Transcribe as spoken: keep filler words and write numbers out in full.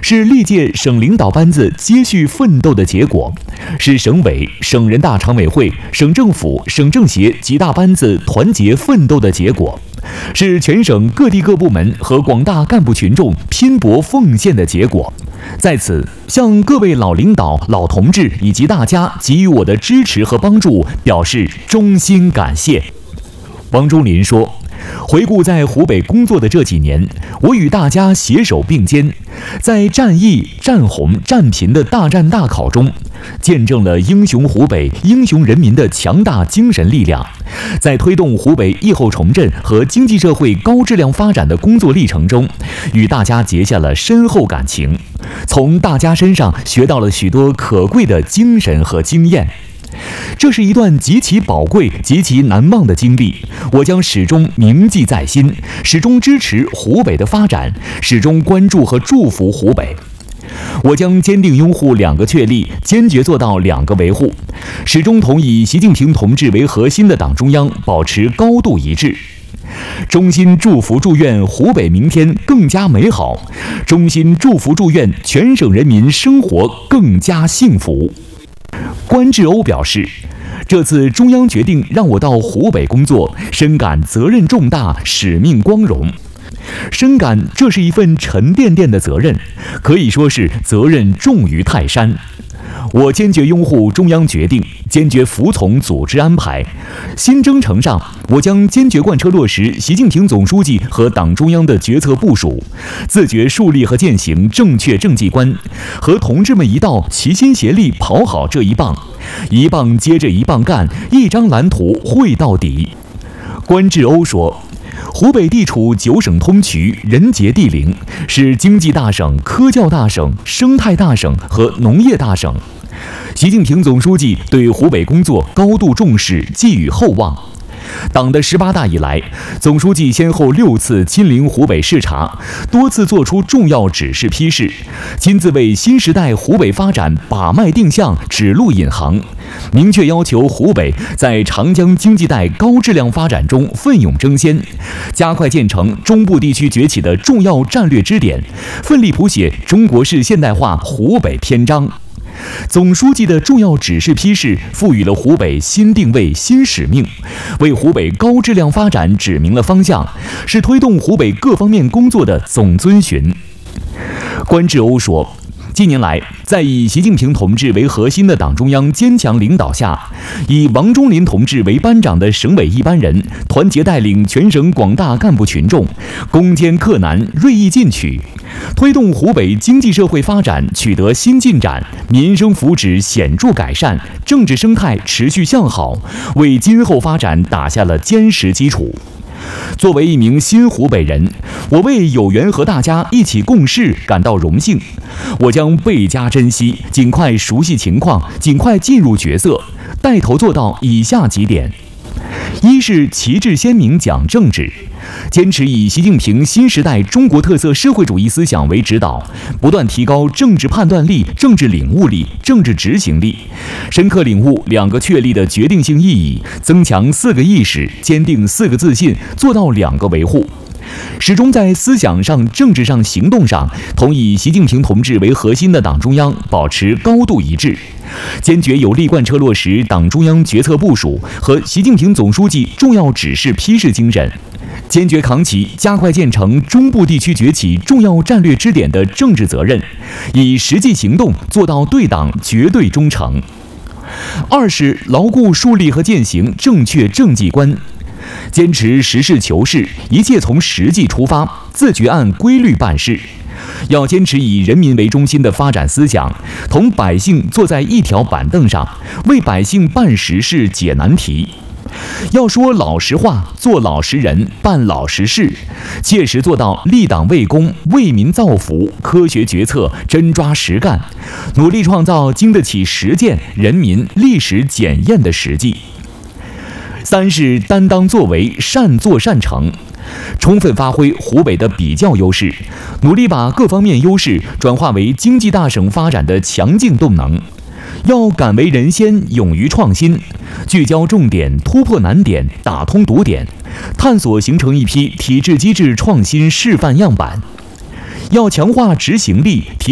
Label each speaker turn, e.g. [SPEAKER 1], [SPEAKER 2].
[SPEAKER 1] 是历届省领导班子接续奋斗的结果，是省委、省人大常委会、省政府、省政协几大班子团结奋斗的结果，是全省各地各部门和广大干部群众拼搏奉献的结果。在此，向各位老领导、老同志以及大家给予我的支持和帮助表示衷心感谢。王忠林说，回顾在湖北工作的这几年，我与大家携手并肩，在战役、战红、战贫的大战大考中，见证了英雄湖北、英雄人民的强大精神力量，在推动湖北疫后重振和经济社会高质量发展的工作历程中，与大家结下了深厚感情，从大家身上学到了许多可贵的精神和经验。这是一段极其宝贵、极其难忘的经历，我将始终铭记在心，始终支持湖北的发展，始终关注和祝福湖北。我将坚定拥护两个确立，坚决做到两个维护，始终同以习近平同志为核心的党中央保持高度一致。衷心祝福祝愿湖北明天更加美好，衷心祝福祝愿全省人民生活更加幸福。关志欧表示，这次中央决定让我到湖北工作，深感责任重大，使命光荣。深感这是一份沉甸甸的责任，可以说是责任重于泰山。我坚决拥护中央决定，坚决服从组织安排。新征程上，我将坚决贯彻落实习近平总书记和党中央的决策部署，自觉树立和践行正确政绩观，和同志们一道齐心协力跑好这一棒，一棒接着一棒干，一张蓝图绘到底。关志欧说，湖北地处九省通衢、人杰地灵，是经济大省、科教大省、生态大省和农业大省。习近平总书记对湖北工作高度重视，寄予厚望。党的十八大以来，总书记先后六次亲临湖北视察，多次作出重要指示批示，亲自为新时代湖北发展把脉定向、指路引航，明确要求湖北在长江经济带高质量发展中奋勇争先，加快建成中部地区崛起的重要战略支点，奋力谱写中国式现代化湖北篇章。总书记的重要指示批示赋予了湖北新定位、新使命，为湖北高质量发展指明了方向，是推动湖北各方面工作的总遵循。关志欧说，近年来，在以习近平同志为核心的党中央坚强领导下，以王忠林同志为班长的省委一班人团结带领全省广大干部群众，攻坚克难，锐意进取，推动湖北经济社会发展取得新进展，民生福祉显著改善，政治生态持续向好，为今后发展打下了坚实基础。作为一名新湖北人，我为有缘和大家一起共事感到荣幸。我将倍加珍惜，尽快熟悉情况，尽快进入角色，带头做到以下几点：一是旗帜鲜明讲政治，坚持以习近平新时代中国特色社会主义思想为指导，不断提高政治判断力、政治领悟力、政治执行力，深刻领悟两个确立的决定性意义，增强四个意识，坚定四个自信，做到两个维护。始终在思想上、政治上、行动上同以习近平同志为核心的党中央保持高度一致，坚决有力贯彻落实党中央决策部署和习近平总书记重要指示批示精神，坚决扛起加快建成中部地区崛起重要战略支点的政治责任，以实际行动做到对党绝对忠诚。二是牢固树立和践行正确政绩观，坚持实事求是，一切从实际出发，自觉按规律办事。要坚持以人民为中心的发展思想，同百姓坐在一条板凳上，为百姓办实事、解难题。要说老实话，做老实人，办老实事，切实做到立党为公、为民造福，科学决策，真抓实干，努力创造经得起实践、人民历史检验的实际。三是担当作为，善作善成，充分发挥湖北的比较优势，努力把各方面优势转化为经济大省发展的强劲动能。要敢为人先，勇于创新，聚焦重点，突破难点，打通堵点，探索形成一批体制机制创新示范样板。要强化执行力，提